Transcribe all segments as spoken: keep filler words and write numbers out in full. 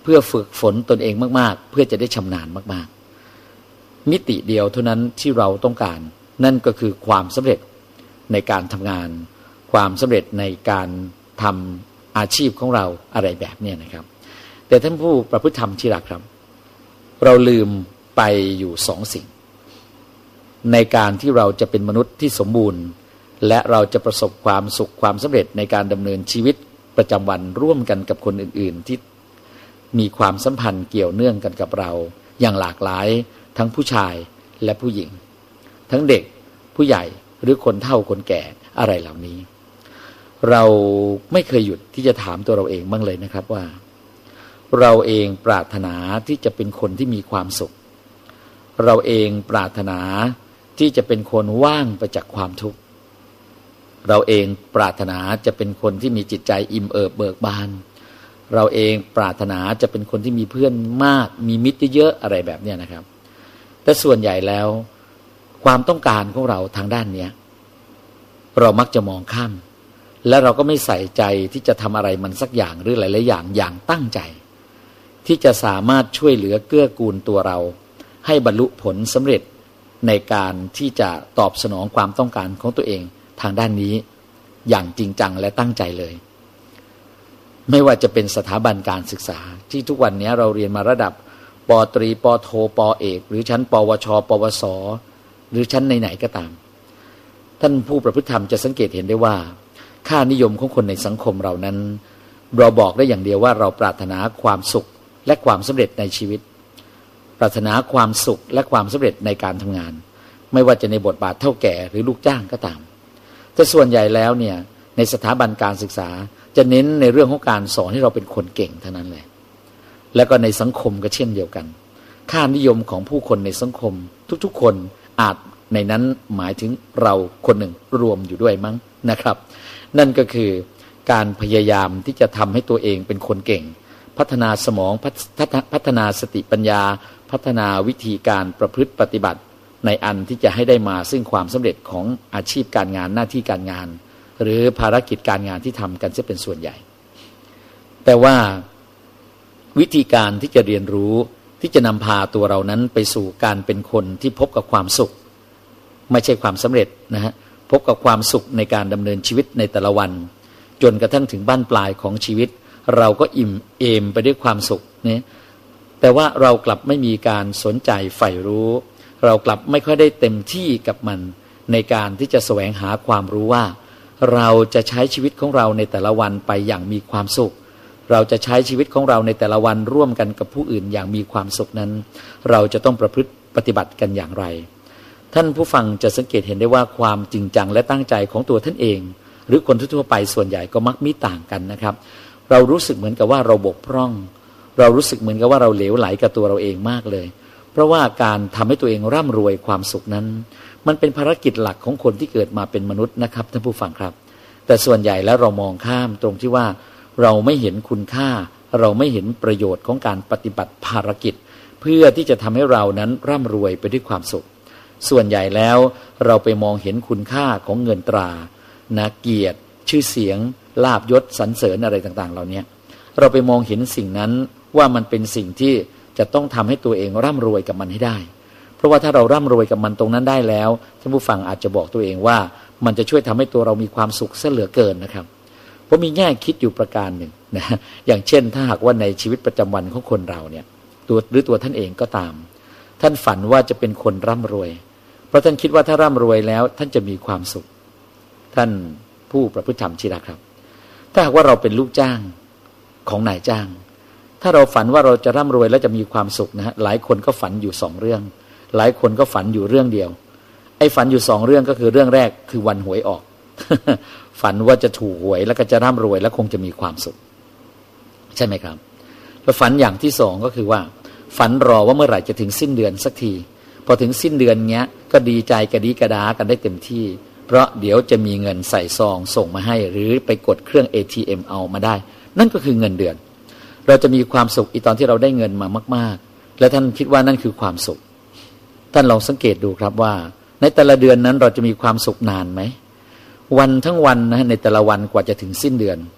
เพื่อฝึกฝนตนเองมากๆเพื่อจะได้ชำนาญมากๆมิติเดียวเท่านั้นที่เราต้องการนั่นก็คือความสำเร็จในการทำงานความสำเร็จในการทำอาชีพของเราอะไรแบบนี้นะครับแต่ท่านผู้ประพฤติธรรมที่รักครับเราลืมไปอยู่สองสิ่งในการที่เราจะเป็นมนุษย์ที่สมบูรณ์และเราจะประสบความสุขความสำเร็จในการดำเนินชีวิตประจำวันร่วมกันกับคนอื่นๆที่มีความสัมพันธ์เกี่ยวเนื่องกันกับเราอย่างหลากหลายทั้งผู้ชายและผู้หญิงทั้งเด็กผู้ใหญ่หรือคนเฒ่าคนแก่อะไรเหล่านี้เราไม่เคยหยุดที่จะถามตัวเราเองบ้างเลยนะครับว่าเราเองปรารถนาที่จะเป็นคนที่มีความสุขเราเองปรารถนาที่จะเป็นคนว่างไปจากความทุกข์เราเองปรารถนาจะเป็นคนที่มีจิตใจอิ่มเอิบเบิกบานเราเองปรารถนาจะเป็นคนที่มีเพื่อนมากมีมิตรเยอะอะไรแบบนี้นะครับแต่ส่วนใหญ่แล้วความต้องการของเราทางด้านนี้เรามักจะมองข้ามและเราก็ไม่ใส่ใจที่จะทำอะไรมันสักอย่างหรือหลายๆอย่างอย่างตั้งใจที่จะสามารถช่วยเหลือเกื้อกูลตัวเราให้บรรลุผลสำเร็จในการที่จะตอบสนองความต้องการของตัวเองทางด้านนี้อย่างจริงจังและตั้งใจเลยไม่ว่าจะเป็นสถาบันการศึกษาที่ทุกวันนี้เราเรียนมาระดับป.ตรีป.โทป.เอกหรือชั้นปวชปวสหรือชั้นไหนๆก็ตามท่านผู้ประพฤติธรรมจะสังเกตเห็นได้ว่าค่านิยมของคนในสังคมเรานั้นเราบอกได้อย่างเดียวว่าเราปรารถนาความสุขและความสำเร็จในชีวิตปรารถนาความสุขและความสำเร็จในการทำงานไม่ว่าจะในบทบาทเท่าแก่หรือลูกจ้างก็ตามแต่ส่วนใหญ่แล้วเนี่ยในสถาบันการศึกษาจะเน้นในเรื่องของการสอนให้เราเป็นคนเก่งเท่านั้นแหละแล้วก็ในสังคมก็เช่นเดียวกันค่านิยมของผู้คนในสังคมทุกๆคนอาจในนั้นหมายถึงเราคนหนึ่งรวมอยู่ด้วยมั้งนะครับนั่นก็คือการพยายามที่จะทำให้ตัวเองเป็นคนเก่งพัฒนาสมองพัฒนาสติปัญญาพัฒนาวิธีการประพฤติปฏิบัติในอันที่จะให้ได้มาซึ่งความสำเร็จของอาชีพการงานหน้าที่การงานหรือภารกิจการงานที่ทำกันจะเป็นส่วนใหญ่แต่ว่าวิธีการที่จะเรียนรู้ที่จะนำพาตัวเรานั้นไปสู่การเป็นคนที่พบกับความสุขไม่ใช่ความสำเร็จนะฮะพบกับความสุขในการดำเนินชีวิตในแต่ละวันจนกระทั่งถึงบั้นปลายของชีวิตเราก็อิ่มเอมไปด้วยความสุขเนี่ยแต่ว่าเรากลับไม่มีการสนใจใฝ่รู้เรากลับไม่ค่อยได้เต็มที่กับมันในการที่จะแสวงหาความรู้ว่าเราจะใช้ชีวิตของเราในแต่ละวันไปอย่างมีความสุขเราจะใช้ชีวิตของเราในแต่ละวันร่วมกันกับผู้อื่นอย่างมีความสุขนั้นเราจะต้องประพฤติปฏิบัติกันอย่างไรท่านผู้ฟังจะสังเกตเห็นได้ว่าความจริงจังและตั้งใจของตัวท่านเองหรือคนทั่วไปส่วนใหญ่ก็มักมีต่างกันนะครับเรารู้สึกเหมือนกับว่าเราบกพร่องเรารู้สึกเหมือนกับว่าเราเหลวไหลกับตัวเราเองมากเลยเพราะว่าการทำให้ตัวเองร่ำรวยความสุขนั้นมันเป็นภารกิจหลักของคนที่เกิดมาเป็นมนุษย์นะครับท่านผู้ฟังครับแต่ส่วนใหญ่แล้วเรามองข้ามตรงที่ว่าเราไม่เห็นคุณค่าเราไม่เห็นประโยชน์ของการปฏิบัติภารกิจเพื่อที่จะทำให้เรานั้นร่ำรวยไปด้วยความสุขส่วนใหญ่แล้วเราไปมองเห็นคุณค่าของเงินตรานะเกียรติชื่อเสียงลาภยศสรรเสริญอะไรต่างๆเหล่านี้เราไปมองเห็นสิ่งนั้นว่ามันเป็นสิ่งที่จะต้องทำให้ตัวเองร่ำรวยกับมันให้ได้เพราะว่าถ้าเราร่ำรวยกับมันตรงนั้นได้แล้วท่านผู้ฟังอาจจะบอกตัวเองว่ามันจะช่วยทำให้ตัวเรามีความสุขซะเหลือเกินนะครับเพราะมีแง่คิดอยู่ประการหนึ่งนะอย่างเช่นถ้าหากว่าในชีวิตประจำวันของคนเราเนี่ยตัวหรือตัวท่านเองก็ตามท่านฝันว่าจะเป็นคนร่ำรวยเพราะท่านคิดว่าถ้าร่ำรวยแล้วท่านจะมีความสุขท่านผู้ประพฤติธรรมที่รักครับถ้าหากว่าเราเป็นลูกจ้างของนายจ้างถ้าเราฝันว่าเราจะร่ำรวยแล้วจะมีความสุขนะฮะหลายคนก็ฝันอยู่สองเรื่องหลายคนก็ฝันอยู่เรื่องเดียวไอ้ฝันอยู่สองเรื่องก็คือเรื่องแรกคือวันหวยออก ฝันว่าจะถูกหวยแล้วก็จะร่ำรวยแล้วคงจะมีความสุขใช่ไหมครับแล้วฝันอย่างที่สองก็คือว่าฝันรอว่าเมื่อไหร่จะถึงสิ้นเดือนสักทีพอถึงสิ้นเดือนเงี้ยก็ดีใจกระดีกระดากันได้เต็มที่เพราะเดี๋ยวจะมีเงินใส่ซองส่งมาให้หรือไปกดเครื่อง เอ ที เอ็ม เอามาได้นั่นก็คือเงินเดือนเราจะมีความสุขอีตอนที่เราได้เงินมามากๆและท่านคิดว่านั่นคือความสุขท่านลองสังเกตดูครับว่าในแต่ละเดือนนั้นเราจะมีความสุขนานไหมวันทั้งวันนะในแต่ละวันกว่าจะถึงสิ้นเดือน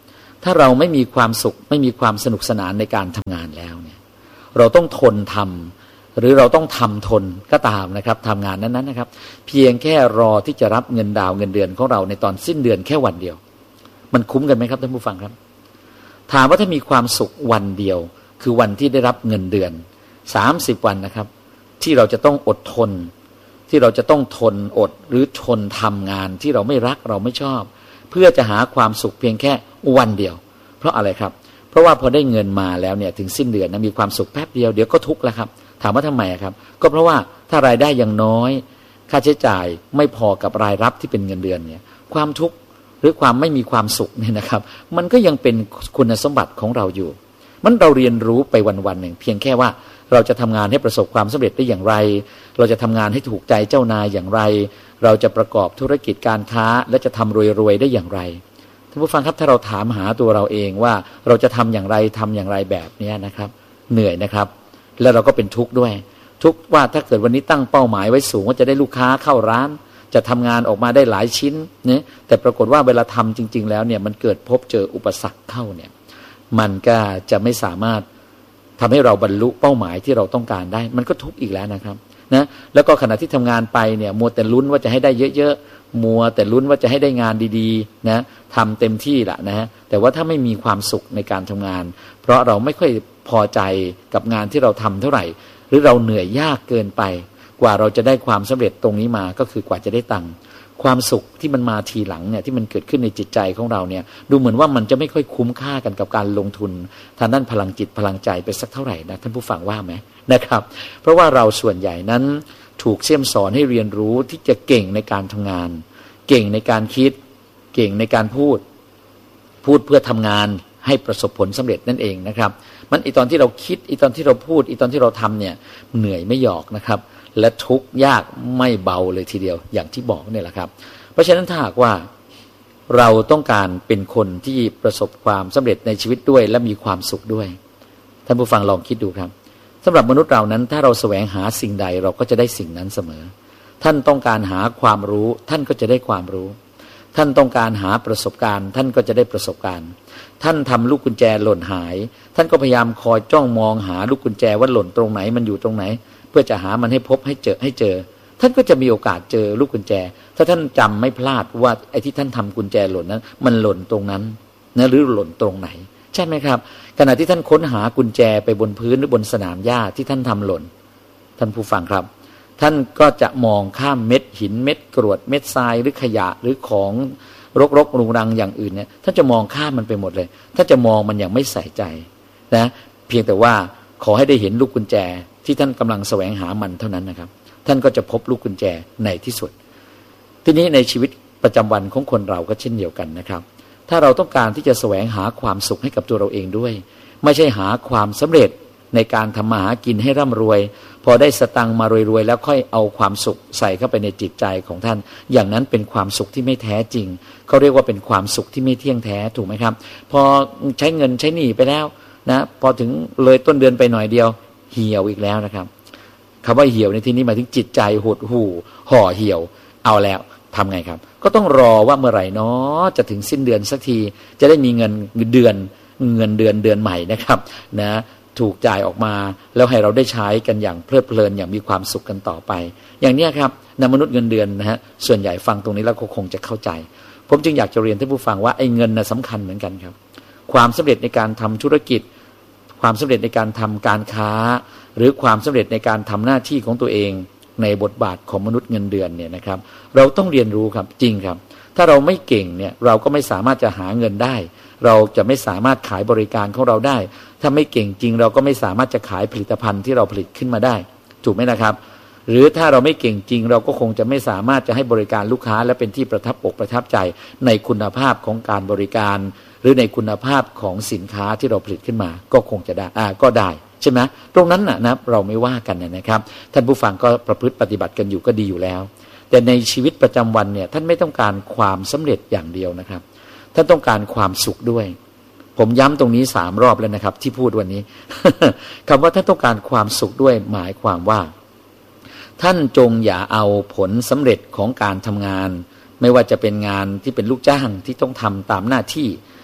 ถ้าเราไม่มีความสุขไม่มีความสนุกสนานในการทำงานแล้วเนี่ยเราต้องทนทำหรือเราต้องทำทนก็ตามนะครับทำงานนั้นๆนะครับเพียงแค่รอที่จะรับเงินดาวเงินเดือนของเราในตอนสิ้นเดือนแค่วันเดียวมันคุ้มกันไหมครับท่านผู้ฟังครับถามว่าถ้ามีความสุขวันเดียวคือวันที่ได้รับเงินเดือนสามสิบวันนะครับที่เราจะต้องอดทนที่เราจะต้องทนอดหรือทนทำงานที่เราไม่รักเราไม่ชอบเพื่อจะหาความสุขเพียงแค่วันเดียวเพราะอะไรครับเพราะว่าพอได้เงินมาแล้วเนี่ยถึงสิ้นเดือนนะมีความสุขแป๊บเดียวเดี๋ยวก็ทุกข์แล้วครับถามว่าทำไมครับก็เพราะว่าถ้ารายได้ยังน้อยค่าใช้จ่ายไม่พอกับรายรับที่เป็นเงินเดือนเนี่ยความทุกข์หรือความไม่มีความสุขเนี่ยนะครับมันก็ยังเป็นคุณสมบัติของเราอยู่มันเราเรียนรู้ไปวันๆหนึ่งเพียงแค่ว่าเราจะทำงานให้ประสบความสำเร็จได้อย่างไรเราจะทำงานให้ถูกใจเจ้านายอย่างไรเราจะประกอบธุรกิจการค้าและจะทำรวยๆได้อย่างไรท่านผู้ฟังครับถ้าเราถามหาตัวเราเองว่าเราจะทำอย่างไรทำอย่างไรแบบนี้นะครับเหนื่อยนะครับแล้วเราก็เป็นทุกข์ด้วยทุกข์ว่าถ้าเกิดวันนี้ตั้งเป้าหมายไว้สูงว่าจะได้ลูกค้าเข้าร้านจะทำงานออกมาได้หลายชิ้นเนี่ยแต่ปรากฏว่าเวลาทำจริงๆแล้วเนี่ยมันเกิดพบเจออุปสรรคเข้าเนี่ยมันก็จะไม่สามารถทำให้เราบรรลุเป้าหมายที่เราต้องการได้มันก็ทุกข์อีกแล้วนะครับนะแล้วก็ขณะที่ทำงานไปเนี่ยมัวแต่ลุ้นว่าจะให้ได้เยอะๆมัวแต่ลุ้นว่าจะให้ได้งานดีๆนะทำเต็มที่แหละนะแต่ว่าถ้าไม่มีความสุขในการทำงานเพราะเราไม่ค่อยพอใจกับงานที่เราทำเท่าไหร่หรือเราเหนื่อยยากเกินไปกว่าเราจะได้ความสำเร็จตรงนี้มาก็คือกว่าจะได้ตังค์ความสุขที่มันมาทีหลังเนี่ยที่มันเกิดขึ้นในจิตใจของเราเนี่ยดูเหมือนว่ามันจะไม่ค่อยคุ้มค่ากันกับการลงทุนทางด้านพลังจิตพลังใจไปสักเท่าไหร่นะท่านผู้ฟังว่าไหมนะครับเพราะว่าเราส่วนใหญ่นั้นถูกเสี่ยมสอนให้เรียนรู้ที่จะเก่งในการทำงานเก่งในการคิดเก่งในการพูดพูดเพื่อทำงานให้ประสบผลสำเร็จนั่นเองนะครับมันอีตอนที่เราคิดอีตอนที่เราพูดอีตอนที่เราทำเนี่ยเหนื่อยไม่หยอกนะครับและทุกข์ยากไม่เบาเลยทีเดียวอย่างที่บอกเนี่ยแหละครับเพราะฉะนั้นถ้าหากว่าเราต้องการเป็นคนที่ประสบความสำเร็จในชีวิตด้วยและมีความสุขด้วยท่านผู้ฟังลองคิดดูครับสำหรับมนุษย์เรานั้นถ้าเราแสวงหาสิ่งใดเราก็จะได้สิ่งนั้นเสมอท่านต้องการหาความรู้ท่านก็จะได้ความรู้ท่านต้องการหาประสบการณ์ท่านก็จะได้ประสบการณ์ท่านทำลูกกุญแจหล่นหายท่านก็พยายามคอยจ้องมองหาลูกกุญแจว่าหล่นตรงไหนมันอยู่ตรงไหนเพื่อจะหามันให้พบให้เจอให้เจอท่านก็จะมีโอกาสเจอลูกกุญแจถ้าท่านจำไม่พลาดว่าไอ้ที่ท่านทำกุญแจหล่นนั้นมันหล่นตรงนั้นนะหรือหล่นตรงไหนใช่ไหมครับขณะที่ท่านค้นหากุญแจไปบนพื้นหรือบนสนามหญ้าที่ท่านทำหล่นท่านผู้ฟังครับท่านก็จะมองข้ามเม็ดหินเม็ดกรวดเม็ดทรายหรือขยะหรือของรกๆรุงรังอย่างอื่นเนี่ยท่านจะมองข้ามมันไปหมดเลยท่านจะมองมันอย่างไม่ใส่ใจนะเพียงแต่ว่าขอให้ได้เห็นลูกกุญแจที่ท่านกำลังแสวงหามันเท่านั้นนะครับท่านก็จะพบลูกกุญแจในที่สุดทีนี้ในชีวิตประจำวันของคนเราก็เช่นเดียวกันนะครับถ้าเราต้องการที่จะแสวงหาความสุขให้กับตัวเราเองด้วยไม่ใช่หาความสำเร็จในการทำมาหากินให้ร่ำรวยพอได้สตังค์มารวยๆแล้วค่อยเอาความสุขใส่เข้าไปในจิตใจของท่านอย่างนั้นเป็นความสุขที่ไม่แท้จริงเขาเรียกว่าเป็นความสุขที่ไม่เที่ยงแท้ถูกไหมครับพอใช้เงินใช้หนี้ไปแล้วนะพอถึงเลยต้นเดือนไปหน่อยเดียวเหี่ยวอีกแล้วนะครับคำว่าเหี่ยวในที่นี้หมายถึงจิตใจหดหู่ห่อเหี่ยวเอาแล้วทำไงครับก็ต้องรอว่าเมื่อไหร่เนาะจะถึงสิ้นเดือนสักทีจะได้มีเงินเดือนเงินเดือนเดือนใหม่นะครับนะถูกจ่ายออกมาแล้วให้เราได้ใช้กันอย่างเพลิดเพลินอย่างมีความสุขกันต่อไปอย่างนี้ครับนมนุษย์เงินเดือนนะฮะส่วนใหญ่ฟังตรงนี้แล้วก็คงจะเข้าใจผมจึงอยากจะเรียนท่านผู้ฟังว่าไอ้เงินนะสำคัญเหมือนกันครับความสำเร็จในการทำธุรกิจความสำเร็จในการทำการค้าหรือความสำเร็จในการทำหน้าที่ของตัวเองในบทบาทของมนุษย์เงินเดือนเนี่ยนะครับเราต้องเรียนรู้ครับจริงครับถ้าเราไม่เก่งเนี่ยเราก็ไม่สามารถจะหาเงินได้เราจะไม่สามารถขายบริการของเราได้ถ้าไม่เก่งจริงเราก็ไม่สามารถจะขายผลิตภัณฑ์ที่เราผลิตขึ้นมาได้ถูกไหมนะครับหรือถ้าเราไม่เก่งจริงเราก็คงจะไม่สามารถจะให้บริการลูกค้าและเป็นที่ประทับอกประทับใจในคุณภาพของการบริการหรือในคุณภาพของสินค้าที่เราผลิตขึ้นมาก็คงจะได้อ่าก็ได้ใช่ไหมตรงนั้นน่ะนะเราไม่ว่ากันนะครับท่านผู้ฟังก็ประพฤติปฏิบัติกันอยู่ก็ดีอยู่แล้วแต่ในชีวิตประจำวันเนี่ยท่านไม่ต้องการความสำเร็จอย่างเดียวนะครับท่านต้องการความสุขด้วยผมย้ำตรงนี้สามรอบแล้วนะครับที่พูดวันนี้ คำว่าท่านต้องการความสุขด้วยหมายความว่าท่านจงอย่าเอาผลสำเร็จของการทำงานไม่ว่าจะเป็นงานที่เป็นลูกจ้างที่ต้องทำตามหน้าที่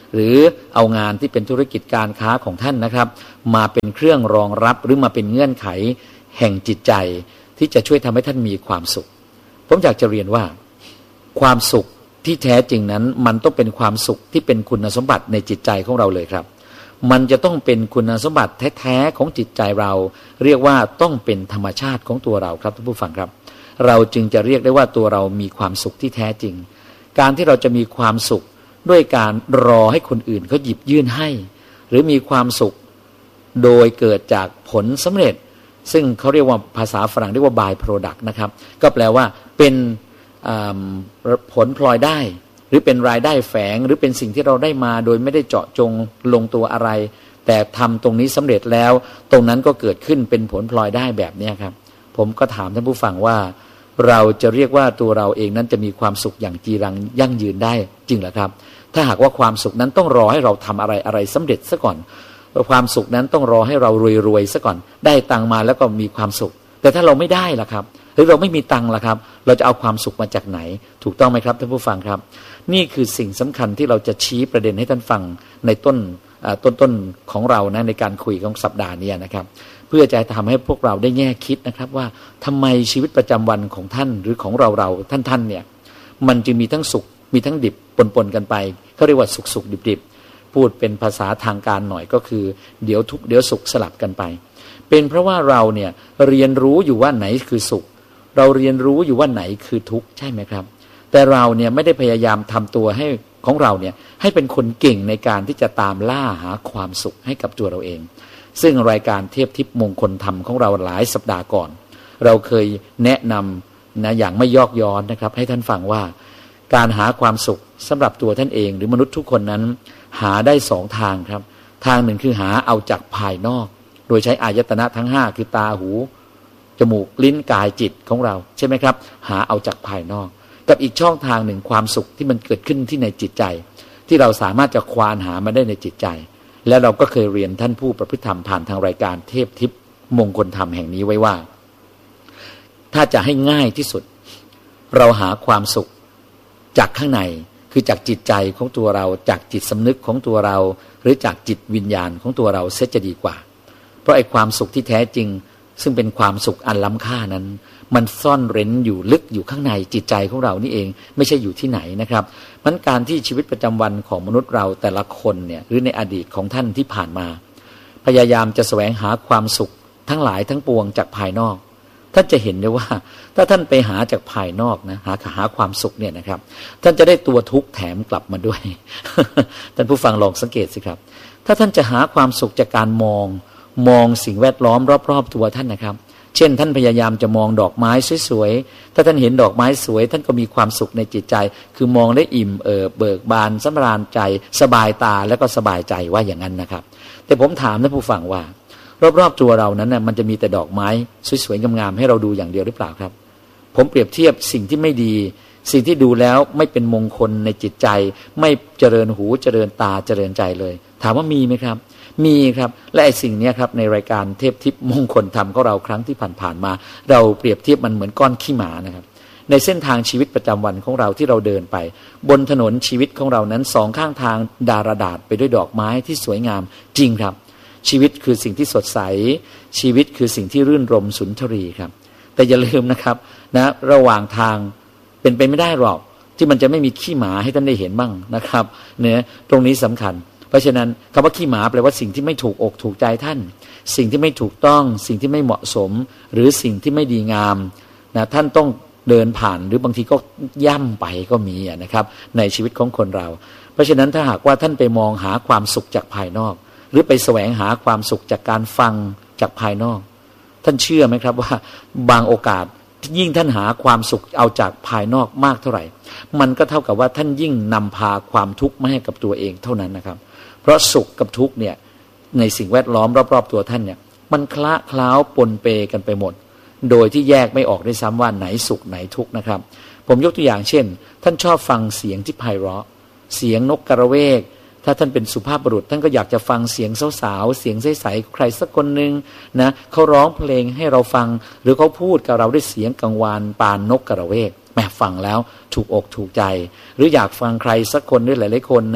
หรือเอางานที่เป็นธุรกิจการค้าของท่านนะครับมาเป็นเครื่องรองรับหรือมาเป็นเงื่อนไขแห่งจิตใจที่จะช่วยทำให้ท่านมีความสุขผมอยากจะเรียนว่าความสุขที่แท้จริงนั้นมันต้องเป็นความสุขที่เป็นคุณสมบัติในจิตใจของเราเลยครับมันจะต้องเป็นคุณสมบัติแท้ๆของจิตใจเราเรียกว่าต้องเป็นธรรมชาติของตัวเราครับท่านผู้ฟังครับเราจึงจะเรียกได้ว่าตัวเรามีความสุขที่แท้จริงการที่เราจะมีความสุขด้วยการรอให้คนอื่นเขาหยิบยื่นให้หรือมีความสุขโดยเกิดจากผลสำเร็จซึ่งเขาเรียกว่าภาษาฝรั่งเรียกว่า by product นะครับก็แปลว่าเป็นผลพลอยได้หรือเป็นรายได้แฝงหรือเป็นสิ่งที่เราได้มาโดยไม่ได้เจาะจงลงตัวอะไรแต่ทำตรงนี้สำเร็จแล้วตรงนั้นก็เกิดขึ้นเป็นผลพลอยได้แบบนี้ครับผมก็ถามท่านผู้ฟังว่าเราจะเรียกว่าตัวเราเองนั้นจะมีความสุขอย่างจีรังยั่งยืนได้จริงหรือครับถ้าหากว่าความสุขนั้นต้องรอให้เราทำอะไรอะไรสำเร็จซะก่อนความสุขนั้นต้องรอให้เรารวยๆซะก่อนได้ตังมาแล้วก็มีความสุขแต่ถ้าเราไม่ได้ล่ะครับหรือเราไม่มีตังค์ล่ะครับเราจะเอาความสุขมาจากไหนถูกต้องไหมครับท่านผู้ฟังครับนี่คือสิ่งสำคัญที่เราจะชี้ประเด็นให้ท่านฟังในต้นต้นต้นของเรานะในการคุยของสัปดาห์นี้นะครับเพื่อจะทำให้พวกเราได้แง่คิดนะครับว่าทำไมชีวิตประจำวันของท่านหรือของเราเราท่านท่านเนี่ยมันจึงมีทั้งสุขมีทั้งดิบปนๆกันไปเขาเรียกว่าสุขสุขดิบดิบพูดเป็นภาษาทางการหน่อยก็คือเดี๋ยวทุกเดี๋ยวสุขสลับกันไปเป็นเพราะว่าเราเนี่ยเรียนรู้อยู่ว่าไหนคือสุขเราเรียนรู้อยู่ว่าไหนคือทุกข์ใช่ไหมครับแต่เราเนี่ยไม่ได้พยายามทำตัวให้ของเราเนี่ยให้เป็นคนเก่งในการที่จะตามล่าหาความสุขให้กับตัวเราเองซึ่งรายการเทพทิพย์มงคลธรรมของเราหลายสัปดาห์ก่อนเราเคยแนะนำนะอย่างไม่ยอกย้อนนะครับให้ท่านฟังว่าการหาความสุขสำหรับตัวท่านเองหรือมนุษย์ทุกคนนั้นหาได้สองทางครับทางหนึ่งคือหาเอาจากภายนอกโดยใช้อายตนะทั้งห้าคือตาหูจมูกลิ้นกายจิตของเราใช่ไหมครับหาเอาจากภายนอกกับอีกช่องทางหนึ่งความสุขที่มันเกิดขึ้นที่ในจิตใจที่เราสามารถจะควานหามาได้ในจิตใจและเราก็เคยเรียนท่านผู้ประพฤติธรรมผ่านทางรายการเทพทิพย์มงคลธรรมแห่งนี้ไว้ว่าถ้าจะให้ง่ายที่สุดเราหาความสุขจากข้างในคือจากจิตใจของตัวเราจากจิตสำนึกของตัวเราหรือจากจิตวิญญาณของตัวเราเสียจะดีกว่าเพราะไอ้ความสุขที่แท้จริงซึ่งเป็นความสุขอันล้ำค่านั้นมันซ่อนเร้นอยู่ลึกอยู่ข้างในจิตใจของเรานี่เองไม่ใช่อยู่ที่ไหนนะครับมันการที่ชีวิตประจำวันของมนุษย์เราแต่ละคนเนี่ยหรือในอดีตของท่านที่ผ่านมาพยายามจะแสวงหาความสุขทั้งหลายทั้งปวงจากภายนอกท่านจะเห็นได้ว่าถ้าท่านไปหาจากภายนอกนะหาหาความสุขเนี่ยนะครับท่านจะได้ตัวทุกข์แถมกลับมาด้วย ท่านผู้ฟังลองสังเกตสิครับถ้าท่านจะหาความสุขจากการมองมองสิ่งแวดล้อมรอบๆตัวท่านนะครับเช่นท่านพยายามจะมองดอกไม้สวยๆถ้าท่านเห็นดอกไม้สวยท่านก็มีความสุขในจิตใจคือมองได้อิ่มเอิบเบิกบานสำราญใจสบายตาแล้วก็สบายใจว่าอย่างนั้นนะครับแต่ผมถามท่านผู้ฟังว่ารอบๆตัวเรานั้นน่ะมันจะมีแต่ดอกไม้สวยๆงามๆให้เราดูอย่างเดียวหรือเปล่าครับผมเปรียบเทียบสิ่งที่ไม่ดีสิ่งที่ดูแล้วไม่เป็นมงคลในจิตใจไม่เจริญหูเจริญตาเจริญใจเลยถามว่ามีไหมครับมีครับและไอ้สิ่งนี้ครับในรายการเทพทิพย์มงคลธรรมของเราครั้งที่ผ่านๆมาเราเปรียบเทียบมันเหมือนก้อนขี้หมานะครับในเส้นทางชีวิตประจำวันของเราที่เราเดินไปบนถนนชีวิตของเรานั้นสองข้างทางดารดาษไปด้วยดอกไม้ที่สวยงามจริงครับชีวิตคือสิ่งที่สดใสชีวิตคือสิ่งที่รื่นรมสุนทรีครับแต่อย่าลืมนะครับนะระหว่างทางเป็นไปไม่ได้หรอกที่มันจะไม่มีขี้หมาให้ท่านได้เห็นบ้างนะครับเนี่ยตรงนี้สำคัญเพราะฉะนั้นคำว่าขี้หมาแปลว่าสิ่งที่ไม่ถูกอกถูกใจท่านสิ่งที่ไม่ถูกต้องสิ่งที่ไม่เหมาะสมหรือสิ่งที่ไม่ดีงามนะท่านต้องเดินผ่านหรือบางทีก็ย่ำไปก็มีนะครับในชีวิตของคนเราเพราะฉะนั้นถ้าหากว่าท่านไปมองหาความสุขจากภายนอกหรือไปแสวงหาความสุขจากการฟังจากภายนอกท่านเชื่อไหมครับว่าบางโอกาสยิ่งท่านหาความสุขเอาจากภายนอกมากเท่าไหร่มันก็เท่ากับว่าท่านยิ่งนำพาความทุกข์มาให้กับตัวเองเท่านั้นนะครับเพราะสุขกับทุกข์เนี่ยในสิ่งแวดล้อมรอบๆตัวท่านเนี่ยมันคละเคล้าปนเปกันไปหมดโดยที่แยกไม่ออกด้วยซ้ำว่าไหนสุขไหนทุกข์นะครับผมยกตัวอย่างเช่นท่านชอบฟังเสียงที่ไพเราะเสียงนกกระเวกถ้าท่านเป็นสุภาพบุรุษท่านก็อยากจะฟังเสียงสาวๆเสียงใสๆใครสักคนหนึ่งนะเขาร้องเพลงให้เราฟังหรือเขาพูดกับเราด้วยเสียงกังวานปานนกกระเวกแหมฟังแล้วถูกอกถูกใจหรืออยากฟังใครสักคนด้วยหลายๆคนนะฮะ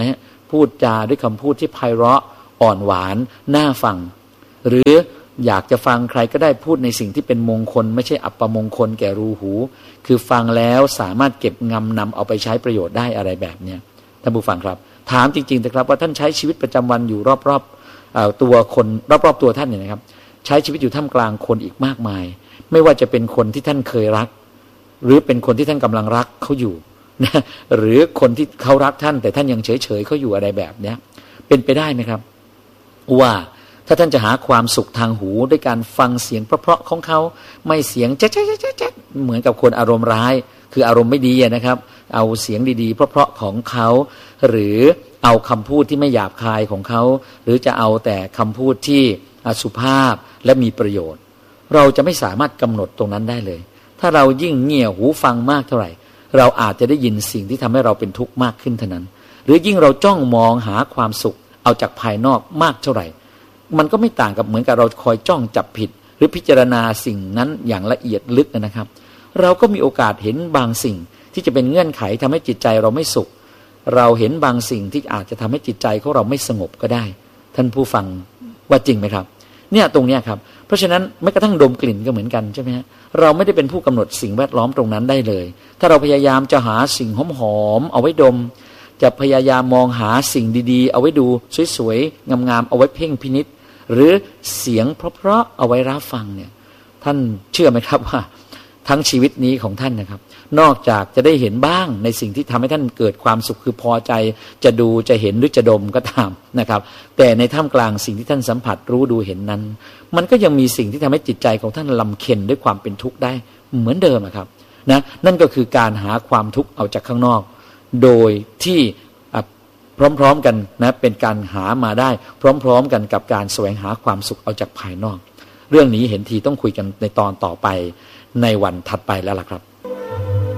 พูดจาด้วยคำพูดที่ไพเราะอ่อนหวานน่าฟังหรืออยากจะฟังใครก็ได้พูดในสิ่งที่เป็นมงคลไม่ใช่อัปมงคลแก่รูหูคือฟังแล้วสามารถเก็บงำนำเอาไปใช้ประโยชน์ได้อะไรแบบเนี้ยท่านผู้ฟังครับถามจริงๆนะครับว่าท่านใช้ชีวิตประจำวันอยู่รอบๆตัวคนรอบๆตัวท่านเนี่ยนะครับใช้ชีวิตอยู่ท่ามกลางคนอีกมากมายไม่ว่าจะเป็นคนที่ท่านเคยรักหรือเป็นคนที่ท่านกำลังรักเขาอยู่นะหรือคนที่เขารักท่านแต่ท่านยังเฉยๆเขาอยู่อะไรแบบเนี้ยเป็นไปได้ไหมครับว่าถ้าท่านจะหาความสุขทางหูด้วยการฟังเสียงเพราะๆของเขาไม่เสียงแจ๊ะๆๆๆเหมือนกับคนอารมณ์ร้ายคืออารมณ์ไม่ดีนะครับเอาเสียงดีๆเพราะๆของเขาหรือเอาคำพูดที่ไม่หยาบคายของเขาหรือจะเอาแต่คำพูดที่สุภาพและมีประโยชน์เราจะไม่สามารถกำหนดตรงนั้นได้เลยถ้าเรายิ่งเงี่ยหูฟังมากเท่าไหร่เราอาจจะได้ยินสิ่งที่ทำให้เราเป็นทุกข์มากขึ้นเท่านั้นหรือยิ่งเราจ้องมองหาความสุขเอาจากภายนอกมากเท่าไหร่มันก็ไม่ต่างกับเหมือนกับเราคอยจ้องจับผิดหรือพิจารณาสิ่งนั้นอย่างละเอียดลึกนะครับเราก็มีโอกาสเห็นบางสิ่งที่จะเป็นเงื่อนไขทำให้จิตใจเราไม่สุขเราเห็นบางสิ่งที่อาจจะทำให้จิตใจของเราไม่สงบก็ได้ท่านผู้ฟังว่าจริงไหมครับเนี่ยตรงเนี้ยครับเพราะฉะนั้นไม่กระทั่งดมกลิ่นก็เหมือนกันใช่ไหมฮะเราไม่ได้เป็นผู้กำหนดสิ่งแวดล้อมตรงนั้นได้เลยถ้าเราพยายามจะหาสิ่งหอมๆเอาไว้ดมจะพยายามมองหาสิ่งดีๆเอาไว้ดูสวยๆงามๆเอาไว้เพ่งพินิจหรือเสียงเพราะๆเอาไว้รับฟังเนี่ยท่านเชื่อไหมครับว่าทั้งชีวิตนี้ของท่านนะครับนอกจากจะได้เห็นบ้างในสิ่งที่ทำให้ท่านเกิดความสุขคือพอใจจะดูจะเห็นหรือจะดมก็ตามนะครับแต่ในท่ามกลางสิ่งที่ท่านสัมผัสรู้ดูเห็นนั้นมันก็ยังมีสิ่งที่ทำให้จิตใจของท่านลำเค็ญด้วยความเป็นทุกข์ได้เหมือนเดิมครับนะนั่นก็คือการหาความทุกข์เอาจากข้างนอกโดยที่พร้อมๆกันนะเป็นการหามาได้พร้อมๆกันกับการแสวงหาความสุขเอาจากภายนอกเรื่องนี้เห็นทีต้องคุยกันในตอนต่อไปในวันถัดไปแล้วล่ะครับ